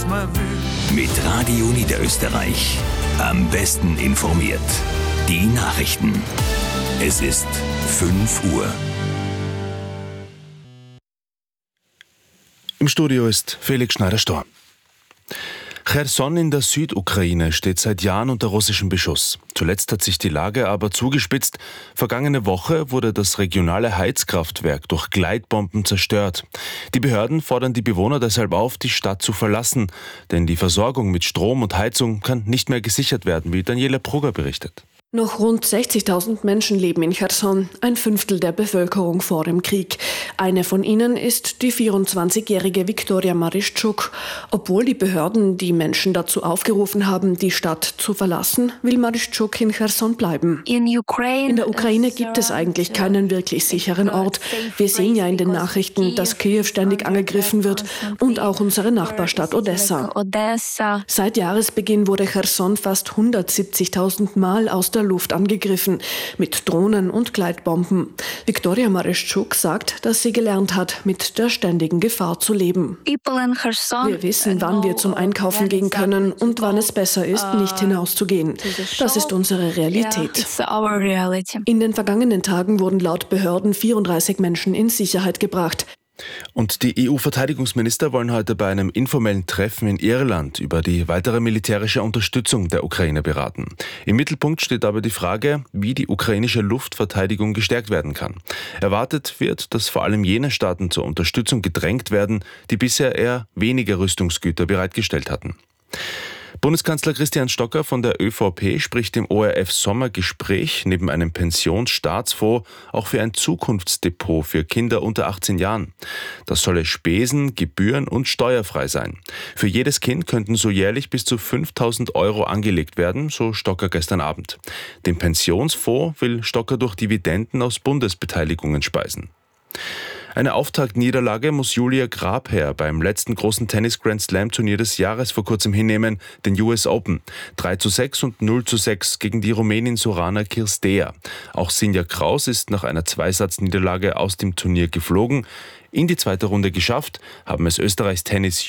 was man will. Mit Radio Niederösterreich. Am besten informiert. Die Nachrichten. Es ist 5 Uhr. Im Studio ist Felix Schneider-Storr. Cherson in der Südukraine steht seit Jahren unter russischem Beschuss. Zuletzt hat sich die Lage aber zugespitzt. Vergangene Woche wurde das regionale Heizkraftwerk durch Gleitbomben zerstört. Die Behörden fordern die Bewohner deshalb auf, die Stadt zu verlassen. Denn die Versorgung mit Strom und Heizung kann nicht mehr gesichert werden, wie Daniela Brugger berichtet. Noch rund 60.000 Menschen leben in Cherson, ein Fünftel der Bevölkerung vor dem Krieg. Eine von ihnen ist die 24-jährige Viktoria Marischczuk. Obwohl die Behörden die Menschen dazu aufgerufen haben, die Stadt zu verlassen, will Marischczuk in Cherson bleiben. In der Ukraine gibt es eigentlich keinen wirklich sicheren Ort. Wir sehen ja in den Nachrichten, dass Kiew ständig angegriffen wird und auch unsere Nachbarstadt Odessa. Seit Jahresbeginn wurde Cherson fast 170.000 Mal aus der Luft angegriffen, mit Drohnen und Gleitbomben. Viktoria Marischczuk sagt, dass sie gelernt hat, mit der ständigen Gefahr zu leben. Wir wissen, wann wir zum Einkaufen gehen können und wann es besser ist, nicht hinauszugehen. Das ist unsere Realität. In den vergangenen Tagen wurden laut Behörden 34 Menschen in Sicherheit gebracht. Und die EU-Verteidigungsminister wollen heute bei einem informellen Treffen in Irland über die weitere militärische Unterstützung der Ukraine beraten. Im Mittelpunkt steht aber die Frage, wie die ukrainische Luftverteidigung gestärkt werden kann. Erwartet wird, dass vor allem jene Staaten zur Unterstützung gedrängt werden, die bisher eher weniger Rüstungsgüter bereitgestellt hatten. Bundeskanzler Christian Stocker von der ÖVP spricht im ORF-Sommergespräch neben einem Pensionsstaatsfonds auch für ein Zukunftsdepot für Kinder unter 18 Jahren. Das solle spesen-, gebühren- und steuerfrei sein. Für jedes Kind könnten so jährlich bis zu 5.000 € angelegt werden, so Stocker gestern Abend. Den Pensionsfonds will Stocker durch Dividenden aus Bundesbeteiligungen speisen. Eine Auftaktniederlage muss Julia Grabherr beim letzten großen Tennis-Grand-Slam-Turnier des Jahres vor kurzem hinnehmen, den US Open. 3:6 und 0:6 gegen die Rumänin Sorana Cirstea. Auch Sinja Kraus ist nach einer Zweisatzniederlage aus dem Turnier geflogen. In die zweite Runde geschafft haben es Österreichs Tennis